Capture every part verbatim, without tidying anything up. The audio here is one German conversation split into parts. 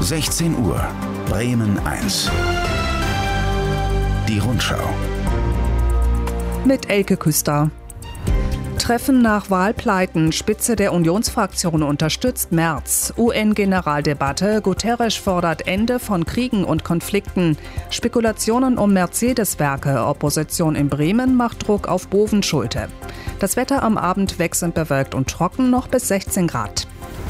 sechzehn Uhr, Bremen eins. Die Rundschau. Mit Elke Küster. Treffen nach Wahlpleiten. Spitze der Unionsfraktion unterstützt Merz. U N-Generaldebatte. Guterres fordert Ende von Kriegen und Konflikten. Spekulationen um Mercedes-Werke. Opposition in Bremen macht Druck auf Bovenschulte. Das Wetter am Abend wechselnd bewölkt und trocken, noch bis sechzehn Grad.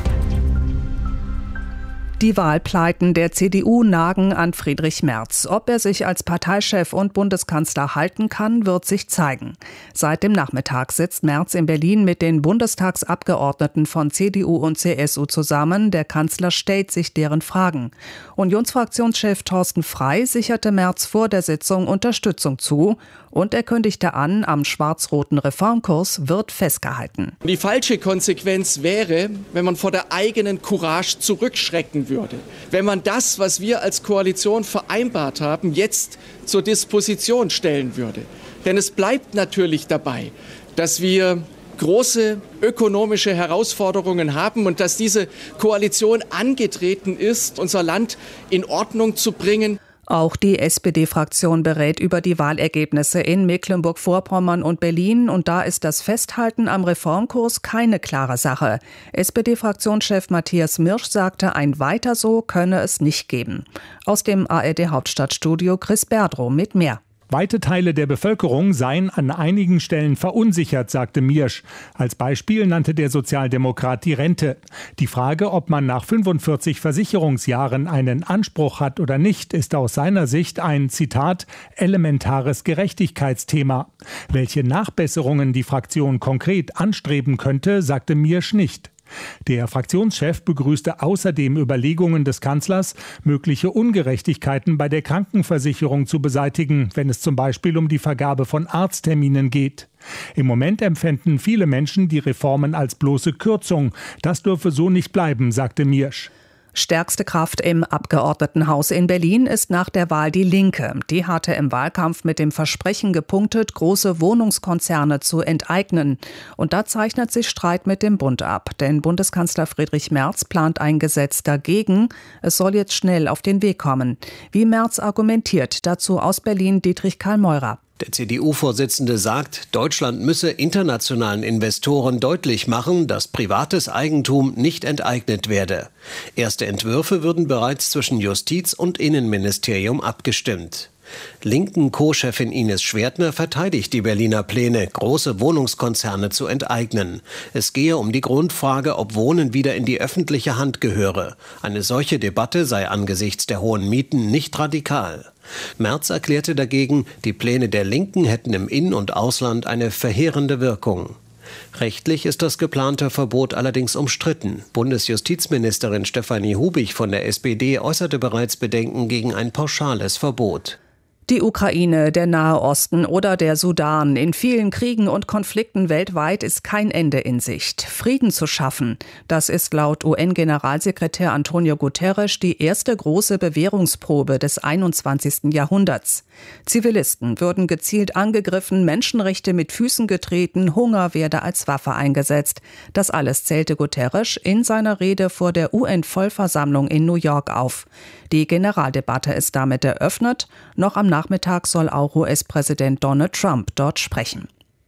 Die Wahlpleiten der C D U nagen an Friedrich Merz. Ob er sich als Parteichef und Bundeskanzler halten kann, wird sich zeigen. Seit dem Nachmittag sitzt Merz in Berlin mit den Bundestagsabgeordneten von C D U und C S U zusammen. Der Kanzler stellt sich deren Fragen. Unionsfraktionschef Thorsten Frey sicherte Merz vor der Sitzung Unterstützung zu und er kündigte an, am schwarz-roten Reformkurs wird festgehalten. Die falsche Konsequenz wäre, wenn man vor der eigenen Courage zurückschrecken würde. Wenn man das, was wir als Koalition vereinbart haben, jetzt zur Disposition stellen würde. Denn es bleibt natürlich dabei, dass wir große ökonomische Herausforderungen haben und dass diese Koalition angetreten ist, unser Land in Ordnung zu bringen. Auch die S P D-Fraktion berät über die Wahlergebnisse in Mecklenburg-Vorpommern und Berlin. Und da ist das Festhalten am Reformkurs keine klare Sache. S P D-Fraktionschef Matthias Mirsch sagte, ein Weiter so könne es nicht geben. Aus dem A R D-Hauptstadtstudio Chris Berdrow mit mehr. Weite Teile der Bevölkerung seien an einigen Stellen verunsichert, sagte Mirsch. Als Beispiel nannte der Sozialdemokrat die Rente. Die Frage, ob man nach fünfundvierzig Versicherungsjahren einen Anspruch hat oder nicht, ist aus seiner Sicht ein, Zitat, elementares Gerechtigkeitsthema. Welche Nachbesserungen die Fraktion konkret anstreben könnte, sagte Mirsch nicht. Der Fraktionschef begrüßte außerdem Überlegungen des Kanzlers, mögliche Ungerechtigkeiten bei der Krankenversicherung zu beseitigen, wenn es zum Beispiel um die Vergabe von Arztterminen geht. Im Moment empfänden viele Menschen die Reformen als bloße Kürzung. Das dürfe so nicht bleiben, sagte Mirsch. Stärkste Kraft im Abgeordnetenhaus in Berlin ist nach der Wahl die Linke. Die hatte im Wahlkampf mit dem Versprechen gepunktet, große Wohnungskonzerne zu enteignen. Und da zeichnet sich Streit mit dem Bund ab. Denn Bundeskanzler Friedrich Merz plant ein Gesetz dagegen. Es soll jetzt schnell auf den Weg kommen. Wie Merz argumentiert, dazu aus Berlin Dietrich Karl Meurer. Der C D U-Vorsitzende sagt, Deutschland müsse internationalen Investoren deutlich machen, dass privates Eigentum nicht enteignet werde. Erste Entwürfe würden bereits zwischen Justiz- und Innenministerium abgestimmt. Linken Co-Chefin Ines Schwertner verteidigt die Berliner Pläne, große Wohnungskonzerne zu enteignen. Es gehe um die Grundfrage, ob Wohnen wieder in die öffentliche Hand gehöre. Eine solche Debatte sei angesichts der hohen Mieten nicht radikal. Merz erklärte dagegen, die Pläne der Linken hätten im In- und Ausland eine verheerende Wirkung. Rechtlich ist das geplante Verbot allerdings umstritten. Bundesjustizministerin Stefanie Hubig von der S P D äußerte bereits Bedenken gegen ein pauschales Verbot. Die Ukraine, der Nahe Osten oder der Sudan. In vielen Kriegen und Konflikten weltweit ist kein Ende in Sicht. Frieden zu schaffen, das ist laut U N-Generalsekretär Antonio Guterres die erste große Bewährungsprobe des einundzwanzigsten Jahrhunderts. Zivilisten würden gezielt angegriffen, Menschenrechte mit Füßen getreten, Hunger werde als Waffe eingesetzt. Das alles zählte Guterres in seiner Rede vor der U N-Vollversammlung in New York auf. Die Generaldebatte ist damit eröffnet. Noch am Nachmittag soll auch U S-Präsident Donald Trump dort sprechen.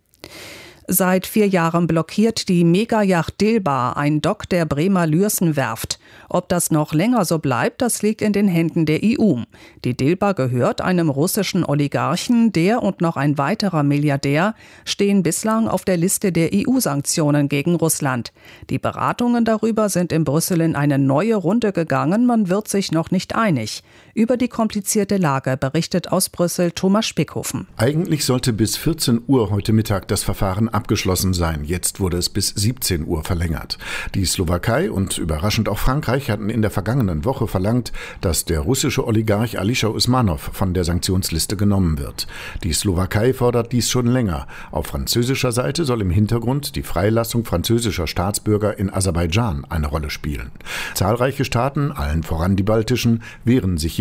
Seit vier Jahren blockiert die Megayacht Dilba ein Dock der Bremer Lürssen-Werft. Ob das noch länger so bleibt, das liegt in den Händen der E U. Die Dilba gehört einem russischen Oligarchen. Der und noch ein weiterer Milliardär stehen bislang auf der Liste der E U-Sanktionen gegen Russland. Die Beratungen darüber sind in Brüssel in eine neue Runde gegangen. Man wird sich noch nicht einig. Über die komplizierte Lage berichtet aus Brüssel Thomas Spickhofen. Eigentlich sollte bis vierzehn Uhr heute Mittag das Verfahren abgeschlossen sein. Jetzt wurde es bis siebzehn Uhr verlängert. Die Slowakei und überraschend auch Frankreich hatten in der vergangenen Woche verlangt, dass der russische Oligarch Alisher Usmanov von der Sanktionsliste genommen wird. Die Slowakei fordert dies schon länger. Auf französischer Seite soll im Hintergrund die Freilassung französischer Staatsbürger in Aserbaidschan eine Rolle spielen. Zahlreiche Staaten, allen voran die baltischen, wehren sich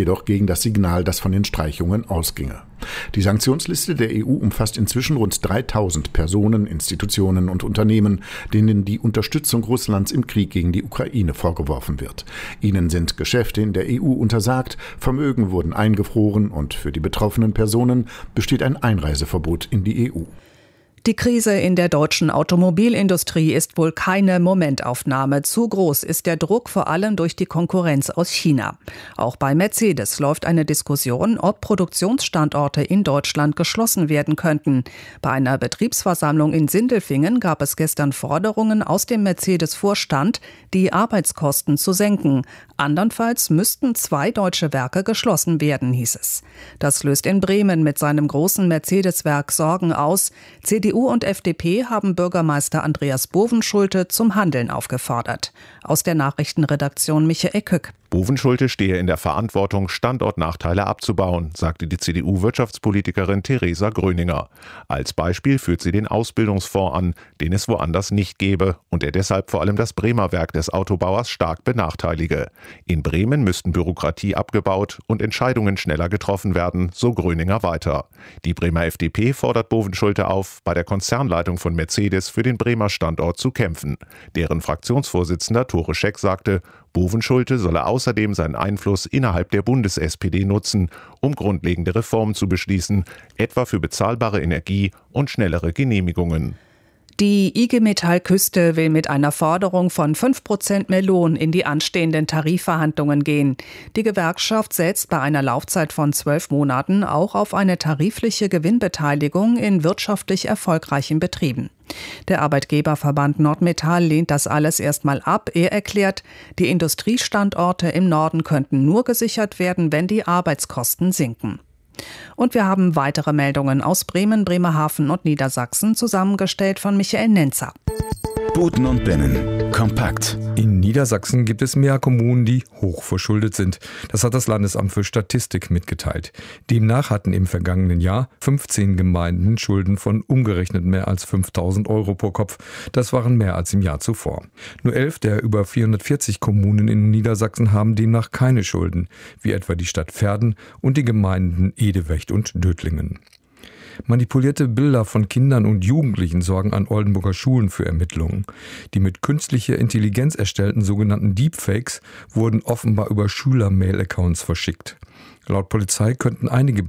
jedoch gegen das Signal, das von den Streichungen ausginge. Die Sanktionsliste der E U umfasst inzwischen rund dreitausend Personen, Institutionen und Unternehmen, denen die Unterstützung Russlands im Krieg gegen die Ukraine vorgeworfen wird. Ihnen sind Geschäfte in der E U untersagt, Vermögen wurden eingefroren und für die betroffenen Personen besteht ein Einreiseverbot in die E U. Die Krise in der deutschen Automobilindustrie ist wohl keine Momentaufnahme. Zu groß ist der Druck, vor allem durch die Konkurrenz aus China. Auch bei Mercedes läuft eine Diskussion, ob Produktionsstandorte in Deutschland geschlossen werden könnten. Bei einer Betriebsversammlung in Sindelfingen gab es gestern Forderungen aus dem Mercedes-Vorstand, die Arbeitskosten zu senken. Andernfalls müssten zwei deutsche Werke geschlossen werden, hieß es. Das löst in Bremen mit seinem großen Mercedes-Werk Sorgen aus. C D U und F D P haben Bürgermeister Andreas Bovenschulte zum Handeln aufgefordert. Aus der Nachrichtenredaktion Michael Kück. Bovenschulte stehe in der Verantwortung, Standortnachteile abzubauen, sagte die C D U-Wirtschaftspolitikerin Theresa Gröninger. Als Beispiel führt sie den Ausbildungsfonds an, den es woanders nicht gäbe und der deshalb vor allem das Bremer Werk des Autobauers stark benachteilige. In Bremen müssten Bürokratie abgebaut und Entscheidungen schneller getroffen werden, so Gröninger weiter. Die Bremer F D P fordert Bovenschulte auf, bei der Konzernleitung von Mercedes für den Bremer Standort zu kämpfen. Deren Fraktionsvorsitzender Tore Scheck sagte, Bovenschulte solle außerdem seinen Einfluss innerhalb der Bundes-S P D nutzen, um grundlegende Reformen zu beschließen, etwa für bezahlbare Energie und schnellere Genehmigungen. Die I G Metall Küste will mit einer Forderung von fünf Prozent mehr Lohn in die anstehenden Tarifverhandlungen gehen. Die Gewerkschaft setzt bei einer Laufzeit von zwölf Monaten auch auf eine tarifliche Gewinnbeteiligung in wirtschaftlich erfolgreichen Betrieben. Der Arbeitgeberverband Nordmetall lehnt das alles erstmal ab. Er erklärt, die Industriestandorte im Norden könnten nur gesichert werden, wenn die Arbeitskosten sinken. Und wir haben weitere Meldungen aus Bremen, Bremerhaven und Niedersachsen, zusammengestellt von Michael Nenzer. Buten und Binnen. Kompakt. In Niedersachsen gibt es mehr Kommunen, die hochverschuldet sind. Das hat das Landesamt für Statistik mitgeteilt. Demnach hatten im vergangenen Jahr fünfzehn Gemeinden Schulden von umgerechnet mehr als fünftausend Euro pro Kopf. Das waren mehr als im Jahr zuvor. Nur elf der über vierhundertvierzig Kommunen in Niedersachsen haben demnach keine Schulden, wie etwa die Stadt Verden und die Gemeinden Edewecht und Dötlingen. Manipulierte Bilder von Kindern und Jugendlichen sorgen an Oldenburger Schulen für Ermittlungen. Die mit künstlicher Intelligenz erstellten sogenannten Deepfakes wurden offenbar über Schüler-Mail-Accounts verschickt. Laut Polizei könnten einige